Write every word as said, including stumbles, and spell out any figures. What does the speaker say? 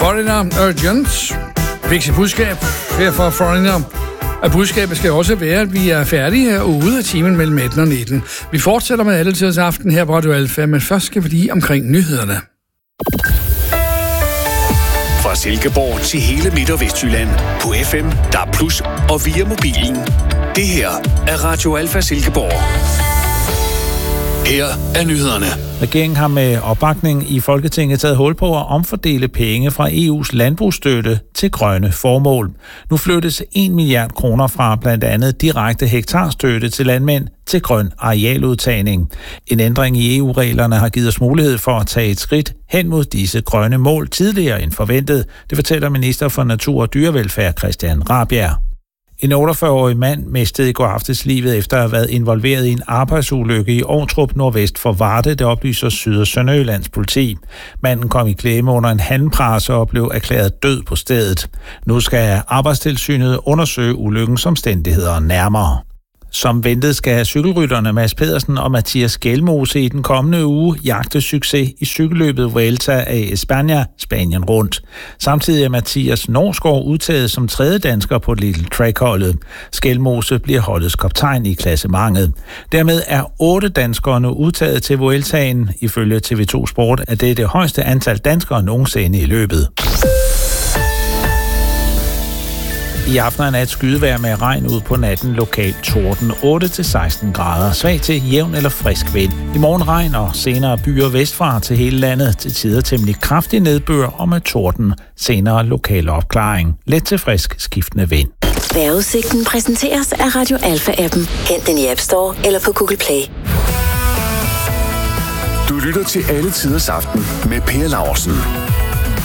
Foreigner Urgent. Vigtigt budskab her fra Foreigner. Og budskabet skal også være, at vi er færdige herude af timen mellem atten og nitten. Vi fortsætter med alle tids aften her på Radio Alfa, men først skal vi lige omkring nyhederne. Fra Silkeborg til hele Midt- og Vestjylland på F M, D A B plus, og via mobilen. Det her er Radio Alfa Silkeborg. Her er nyhederne. Regeringen har med opbakning i Folketinget taget hul på at omfordele penge fra E U's landbrugsstøtte til grønne formål. Nu flyttes en milliard kroner fra blandt andet direkte hektarstøtte til landmænd til grøn arealudtagning. En ændring i E U-reglerne har givet os mulighed for at tage et skridt hen mod disse grønne mål tidligere end forventet. Det fortæller minister for Natur og Dyrevelfærd Christian Rabjerg. En otteogfyrre-årig mand mistede i går aftes livet efter at have været involveret i en arbejdsulykke i Ovtrup nordvest for Varde, det oplyser Syd- og Sønderjyllands politi. Manden kom i klemme under en handpresse og blev erklæret død på stedet. Nu skal Arbejdstilsynet undersøge ulykkens omstændigheder nærmere. Som ventet skal cykelrytterne Mads Pedersen og Mathias Gjelmose i den kommende uge jagte succes i cykelløbet Vuelta a España, Spanien rundt. Samtidig er Mathias Norsgaard udtaget som tredje dansker på Little Track-holdet. Gjelmose bliver holdets kaptajn i klassementet. Dermed er otte danskere nu udtaget til Vueltaen. Ifølge T V to Sport er det det højeste antal danskere nogensinde i løbet. I aften er nat skydevejr med regn ud på natten, lokalt torden, otte til seksten grader, svag til jævn eller frisk vind. I morgen regn og senere byer vestfra til hele landet, til tider temmelig kraftig nedbør og med torden, senere lokal opklaring. Let til frisk skiftende vind. Vejrudsigten præsenteres af Radio Alfa-appen. Hent den i App Store eller på Google Play. Du lytter til Alle Tiders Aften med Per Laursen.